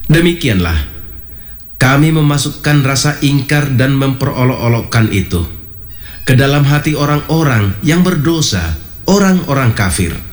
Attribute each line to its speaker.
Speaker 1: Demikianlah kami memasukkan rasa ingkar dan memperolok-olokkan itu ke dalam hati orang-orang yang berdosa, orang-orang kafir.